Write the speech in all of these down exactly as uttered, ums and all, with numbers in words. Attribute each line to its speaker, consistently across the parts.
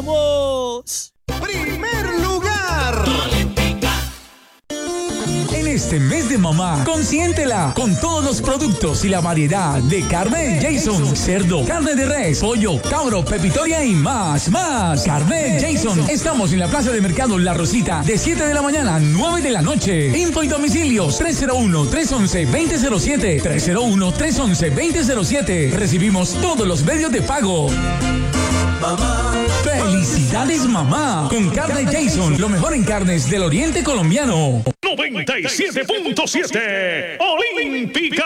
Speaker 1: ¡Vamos!
Speaker 2: ¡Primer lugar!
Speaker 3: En este mes de mamá, consiéntela con todos los productos y la variedad de carne Jason, cerdo, carne de res, pollo, cabro, pepitoria y más, más. Carne Jason. Estamos en la Plaza de Mercado La Rosita de siete de la mañana a nueve de la noche. Info y domicilios tres cero uno, tres once, veinte cero siete, tres cero uno, tres once, veinte cero siete. Recibimos todos los medios de pago.
Speaker 2: Mamá.
Speaker 3: ¡Felicidades, mamá! Con carne Jason, lo mejor en carnes del oriente colombiano.
Speaker 4: noventa y siete punto siete Olímpica.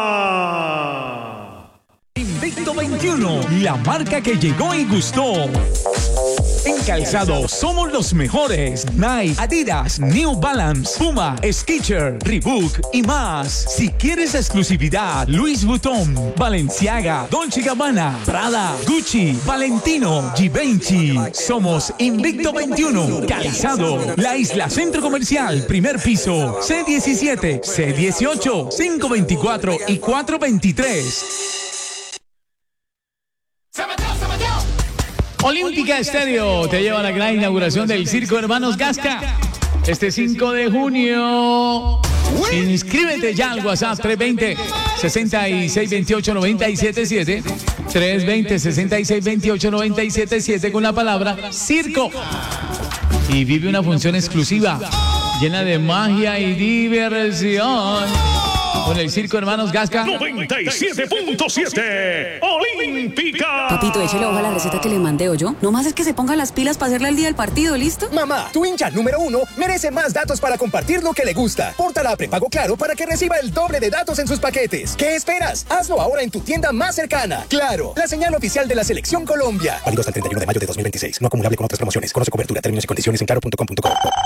Speaker 3: Invicto veintiuno, la marca que llegó y gustó. En calzado somos los mejores. Nike, Adidas, New Balance, Puma, Skechers, Reebok y más. Si quieres exclusividad, Louis Vuitton, Balenciaga, Dolce and Gabbana, Prada, Gucci, Valentino, Givenchy. Somos Invicto veintiuno, calzado. La Isla Centro Comercial, primer piso, C diecisiete, C dieciocho, cinco veinticuatro y cuatro veintitrés. Olímpica Estéreo te lleva a la gran inauguración del Circo Hermanos Gasca este cinco de junio. Inscríbete ya al WhatsApp tres veinte, sesenta y seis veintiocho, noventa y siete siete, tres veinte, sesenta y seis veintiocho, noventa y siete siete con la palabra Circo y vive una función exclusiva llena de magia y diversión con el Circo Hermanos Gasca.
Speaker 4: noventa y siete punto siete Olímpica.
Speaker 5: Papito, échale ojo a la receta que le mandé, ¿oyó? No más es que se ponga las pilas para hacerle el día del partido, ¿listo?
Speaker 6: Mamá, tu hincha número uno merece más datos para compartir lo que le gusta. Pórtala a prepago Claro para que reciba el doble de datos en sus paquetes. ¿Qué esperas? Hazlo ahora en tu tienda más cercana. Claro, la señal oficial de la Selección Colombia. Válido hasta el treinta y uno de mayo de dos mil veintiséis. No acumulable con otras promociones. Conoce cobertura, términos y condiciones en claro punto com punto co.